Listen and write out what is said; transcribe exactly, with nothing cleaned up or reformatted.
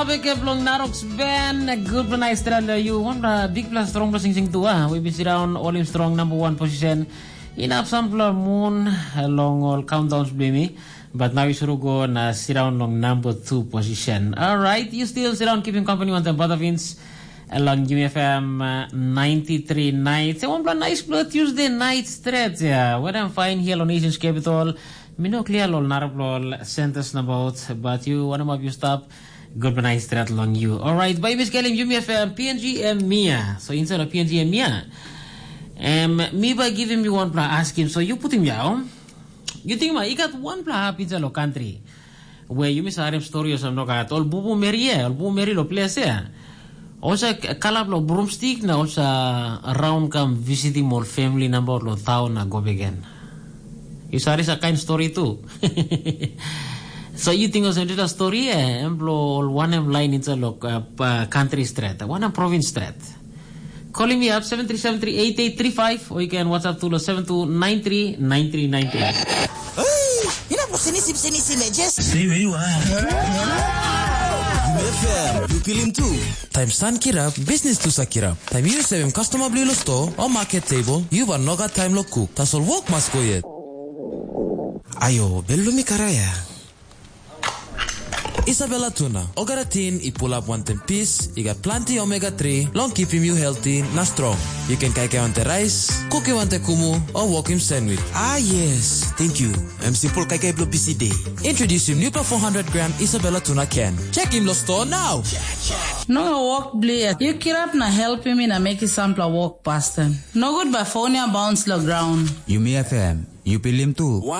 Sabi ke plong naroks ben good plan Australia you one big plus strong plus sing sing tua we be around all in strong number one position in up sampler moon along all countdowns blame but now you should go na sit down long number two position. All right, you still sit down keeping company on the Butterfins along G M F M uh, ninety-three nights. One plan nice blue Tuesday night stretch yeah. What I'm fine here on Asian's capital. Me no clear lol narap centers na about but you one of you stop good plan nice stretch along you. All right, by Miss Kelly G M F M P N G and Mia. So inside of P N G and Mia. Um, me by giving me one plan ask him so you put him down. You think ma, you got one pla happy in the country where you miss a story or something like that. All bubu meri, all bubu meri lo place there. Also, kalap lo broomstick na also around come visiting more family number lo tao na go again. You sorry sa kind story too. So you think also a story eh? Emplo one em line in the uh, country street, one em province street. Calling me up seven three seven three eight eight three five or you can WhatsApp to seven two nine three nine three nine three. Hey, you know what's in this in this just stay where you are. F M, you feel him too. Time stand kirap, business to sakirap. Time you save customer blue lo store or market table, you want noga time lo cook. Tasol work must go yet. Ayo, bello mi karaya. Isabella Tuna, Ogaratin, I pull up one ten piece, you got plenty omega three, long keeping you healthy, na strong. You can kake wante rice, cook you wante kumu, or walk him sandwich. Ah yes, thank you. I'm simple kake blo P C day. Introduce him new four hundred gram Isabella Tuna can. Check him lo store now. No walk blade. You kirap na help him in a make his sampler walk past him. No good by phone bounce the ground. You may F M, you feel him too.